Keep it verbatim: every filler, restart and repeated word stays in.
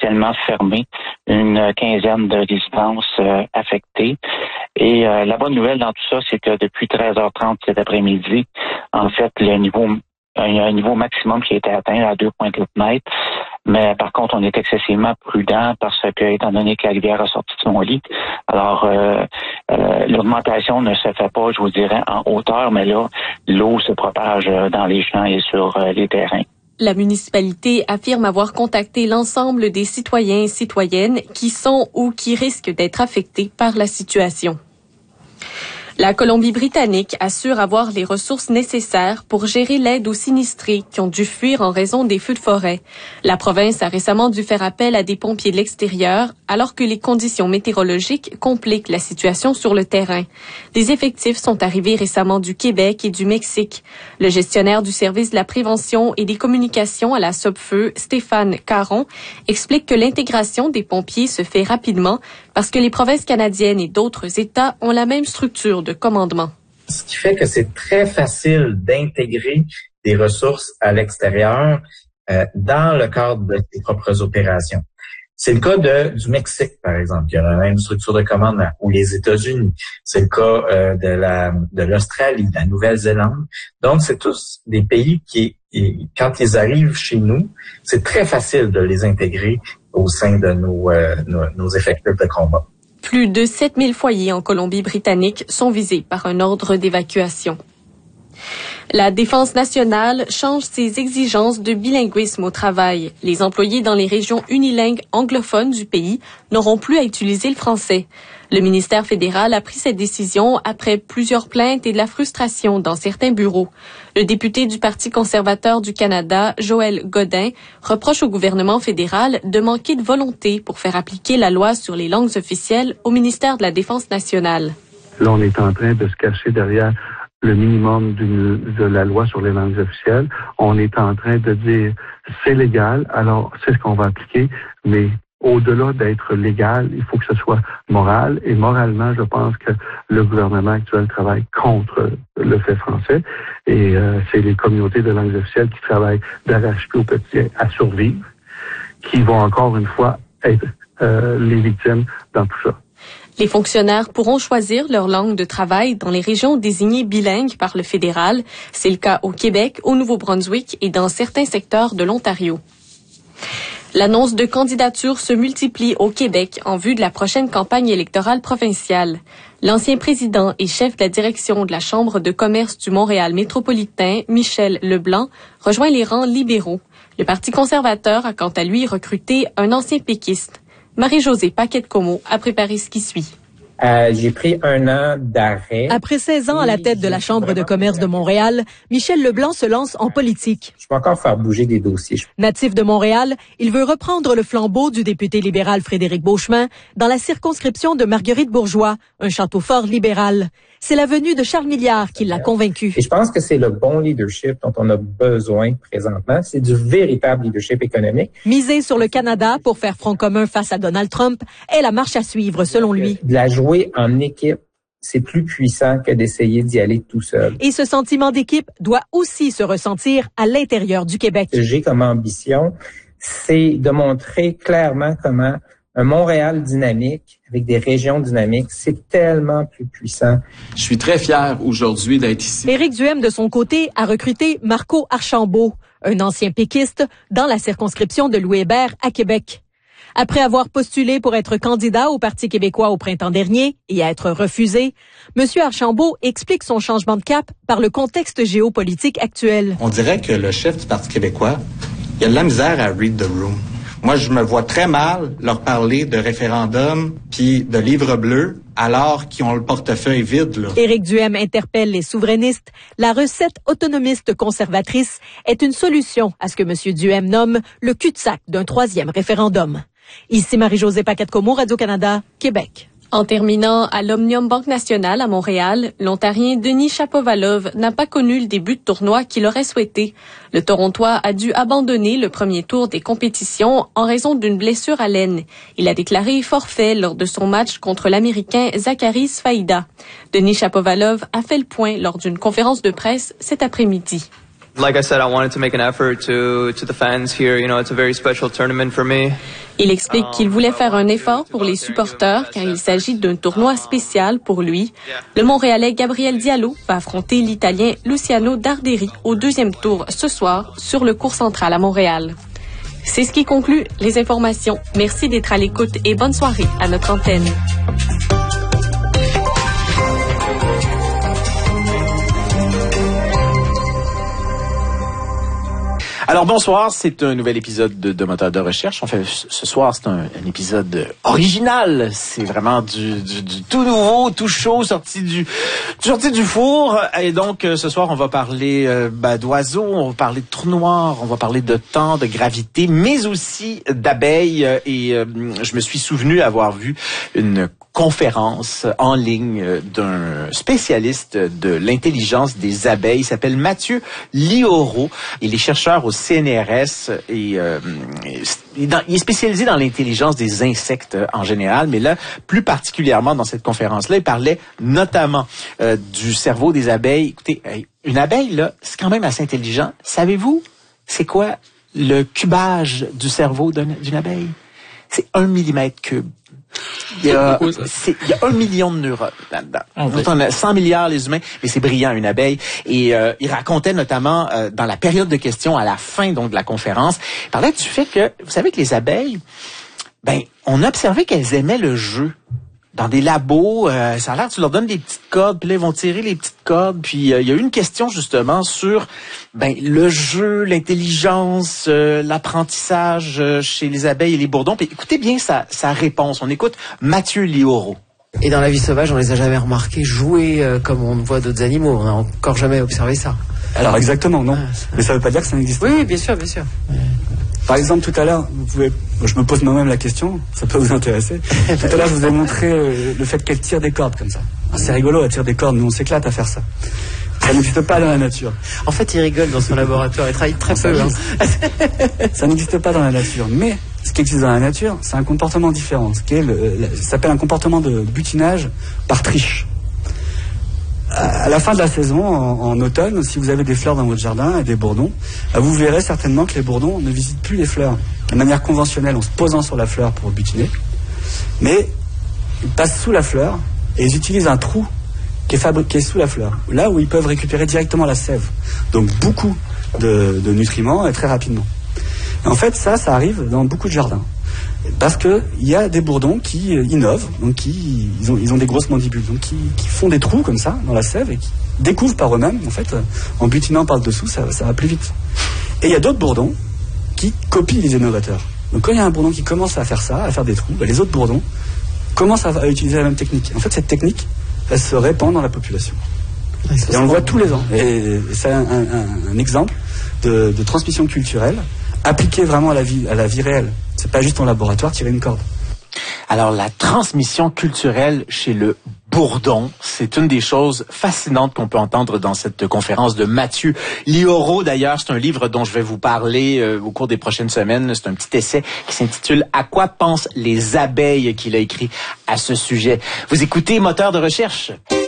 partiellement fermées, une quinzaine de résidences euh, affectées. Et euh, la bonne nouvelle dans tout ça, c'est que depuis treize heures trente cet après-midi, en fait, le niveau, il y a un niveau maximum qui a été atteint à deux virgule quatre mètres. Mais par contre, on est excessivement prudent parce que, étant donné que la rivière a sorti de son lit, alors euh, euh, l'augmentation ne se fait pas, je vous dirais, en hauteur, mais là, l'eau se propage dans les champs et sur euh, les terrains. La municipalité affirme avoir contacté l'ensemble des citoyens et citoyennes qui sont ou qui risquent d'être affectés par la situation. La Colombie-Britannique assure avoir les ressources nécessaires pour gérer l'aide aux sinistrés qui ont dû fuir en raison des feux de forêt. La province a récemment dû faire appel à des pompiers de l'extérieur alors que les conditions météorologiques compliquent la situation sur le terrain. Des effectifs sont arrivés récemment du Québec et du Mexique. Le gestionnaire du service de la prévention et des communications à la Sopfeu, Stéphane Caron, explique que l'intégration des pompiers se fait rapidement parce que les provinces canadiennes et d'autres États ont la même structure de commandement. Ce qui fait que c'est très facile d'intégrer des ressources à l'extérieur euh, dans le cadre de ses propres opérations. C'est le cas de, du Mexique, par exemple, qui a la même structure de commandement, ou les États-Unis. C'est le cas euh, de la de l'Australie, de la Nouvelle-Zélande. Donc, c'est tous des pays qui, quand ils arrivent chez nous, c'est très facile de les intégrer au sein de nos, euh, nos, nos effectifs de combat. Plus de sept mille foyers en Colombie-Britannique sont visés par un ordre d'évacuation. La Défense nationale change ses exigences de bilinguisme au travail. Les employés dans les régions unilingues anglophones du pays n'auront plus à utiliser le français. Le ministère fédéral a pris cette décision après plusieurs plaintes et de la frustration dans certains bureaux. Le député du Parti conservateur du Canada, Joël Godin, reproche au gouvernement fédéral de manquer de volonté pour faire appliquer la loi sur les langues officielles au ministère de la Défense nationale. Là, on est en train de se cacher derrière le minimum d'une, de la loi sur les langues officielles. On est en train de dire c'est légal, alors c'est ce qu'on va appliquer, mais au-delà d'être légal, il faut que ce soit moral. Et moralement, je pense que le gouvernement actuel travaille contre le fait français. Et euh, c'est les communautés de langues officielles qui travaillent d'arrache-pied au petit à survivre, qui vont encore une fois être euh, les victimes dans tout ça. Les fonctionnaires pourront choisir leur langue de travail dans les régions désignées bilingues par le fédéral. C'est le cas au Québec, au Nouveau-Brunswick et dans certains secteurs de l'Ontario. L'annonce de candidature se multiplie au Québec en vue de la prochaine campagne électorale provinciale. L'ancien président et chef de la direction de la Chambre de commerce du Montréal métropolitain, Michel Leblanc, rejoint les rangs libéraux. Le Parti conservateur a quant à lui recruté un ancien péquiste. Marie-Josée Paquette-Comeau a préparé ce qui suit. Euh, j'ai pris un an d'arrêt. Après seize ans à la tête de la Chambre de commerce de Montréal, Michel Leblanc se lance en politique. Je peux encore faire bouger des dossiers. Natif de Montréal, il veut reprendre le flambeau du député libéral Frédéric Beauchemin dans la circonscription de Marguerite Bourgeois, un château fort libéral. C'est la venue de Charles Milliard qui l'a convaincu. Et je pense que c'est le bon leadership dont on a besoin présentement. C'est du véritable leadership économique. Miser sur le Canada pour faire front commun face à Donald Trump est la marche à suivre, selon lui. De la jouer en équipe, c'est plus puissant que d'essayer d'y aller tout seul. Et ce sentiment d'équipe doit aussi se ressentir à l'intérieur du Québec. J'ai comme ambition, c'est de montrer clairement comment un Montréal dynamique, avec des régions dynamiques, c'est tellement plus puissant. Je suis très fier aujourd'hui d'être ici. Éric Duhem, de son côté, a recruté Marco Archambault, un ancien péquiste, dans la circonscription de Louis Hébert à Québec. Après avoir postulé pour être candidat au Parti québécois au printemps dernier et à être refusé, M. Archambault explique son changement de cap par le contexte géopolitique actuel. On dirait que le chef du Parti québécois, il a de la misère à read the room. Moi, je me vois très mal leur parler de référendum puis de livre bleu alors qu'ils ont le portefeuille vide, là. Éric Duhem interpelle les souverainistes. La recette autonomiste conservatrice est une solution à ce que M. Duhem nomme le cul-de-sac d'un troisième référendum. Ici Marie-Josée Paquette-Comeau, Radio-Canada, Québec. En terminant à l'Omnium Banque Nationale à Montréal, l'Ontarien Denis Shapovalov n'a pas connu le début de tournoi qu'il aurait souhaité. Le Torontois a dû abandonner le premier tour des compétitions en raison d'une blessure à l'aine. Il a déclaré forfait lors de son match contre l'Américain Zachary Sfaïda. Denis Shapovalov a fait le point lors d'une conférence de presse cet après-midi. Like I said, I wanted to make an effort to to the fans here. You know, it's a very special tournament for me. Il explique qu'il voulait faire un effort pour les supporters car il s'agit d'un tournoi spécial pour lui. Le Montréalais Gabriel Diallo va affronter l'Italien Luciano Darderi au deuxième tour ce soir sur le court central à Montréal. C'est ce qui conclut les informations. Merci d'être à l'écoute et bonne soirée à notre antenne. Alors bonsoir, c'est un nouvel épisode de, de Moteur de recherche. En fait, ce soir, c'est un, un épisode original. C'est vraiment du, du, du tout nouveau, tout chaud, sorti du sorti du four. Et donc, ce soir, on va parler euh, bah, d'oiseaux, on va parler de trous noirs, on va parler de temps, de gravité, mais aussi d'abeilles. Et euh, je me suis souvenu avoir vu une conférence en ligne d'un spécialiste de l'intelligence des abeilles. Il s'appelle Mathieu Lioro. Il est chercheur au C N R S et euh, il est spécialisé dans l'intelligence des insectes en général, mais là, plus particulièrement dans cette conférence-là, il parlait notamment euh, du cerveau des abeilles. Écoutez, une abeille, là, c'est quand même assez intelligent. Savez-vous, c'est quoi le cubage du cerveau d'une abeille? C'est un millimètre cube. Il y, a, c'est, il y a un million de neurones là-dedans. Ah, oui. On a cent milliards les humains, mais c'est brillant une abeille. Et euh, il racontait notamment euh, dans la période de questions à la fin donc de la conférence, il parlait du fait que vous savez que les abeilles, ben on a observé qu'elles aimaient le jeu. Dans des labos, euh, ça a l'air, tu leur donnes des petites cordes, puis là, ils vont tirer les petites cordes. Puis euh, il y a eu une question justement sur ben le jeu, l'intelligence, euh, l'apprentissage euh, chez les abeilles et les bourdons. Puis écoutez bien sa, sa réponse. On écoute Mathieu Lioro. Et dans la vie sauvage, on les a jamais remarqués jouer euh, comme on voit d'autres animaux. On n'a encore jamais observé ça. Alors exactement, non. Ah, Mais ça veut pas dire que ça n'existe pas. Oui, oui, bien sûr, bien sûr. Ouais. Par exemple, tout à l'heure, vous pouvez, je me pose moi-même la question, ça peut vous intéresser. Tout à l'heure, je vous ai montré euh, le fait qu'elle tire des cordes comme ça. Ah, c'est rigolo, elle tire des cordes, nous on s'éclate à faire ça. Ça n'existe pas dans la nature. En fait, il rigole dans son laboratoire, il travaille très peu. Hein. Ça n'existe pas dans la nature, mais ce qui existe dans la nature, c'est un comportement différent. Ce qui est le, le, ça s'appelle un comportement de butinage par triche. À la fin de la saison, en, en automne, si vous avez des fleurs dans votre jardin et des bourdons, vous verrez certainement que les bourdons ne visitent plus les fleurs de manière conventionnelle en se posant sur la fleur pour butiner, mais ils passent sous la fleur et ils utilisent un trou qui est fabriqué sous la fleur, là où ils peuvent récupérer directement la sève. Donc beaucoup de, de nutriments et très rapidement. Et en fait, ça, ça arrive dans beaucoup de jardins. Parce que il y a des bourdons qui euh, innovent, donc qui ils ont ils ont des grosses mandibules, donc qui, qui font des trous comme ça dans la sève et qui découvrent par eux-mêmes en fait euh, en butinant par le dessous, ça, ça va plus vite. Et il y a d'autres bourdons qui copient les innovateurs. Donc quand il y a un bourdon qui commence à faire ça, à faire des trous, bah, les autres bourdons commencent à, à utiliser la même technique. En fait, cette technique, elle se répand dans la population. Ouais, et on le voit tous les ans. Et, et c'est un, un, un exemple de, de transmission culturelle appliquée vraiment à la vie à la vie réelle. C'est pas juste en laboratoire tirer une corde. Alors, la transmission culturelle chez le bourdon, c'est une des choses fascinantes qu'on peut entendre dans cette conférence de Mathieu Lioro. D'ailleurs, c'est un livre dont je vais vous parler euh, au cours des prochaines semaines. C'est un petit essai qui s'intitule « À quoi pensent les abeilles » qu'il a écrit à ce sujet. Vous écoutez Moteur de recherche.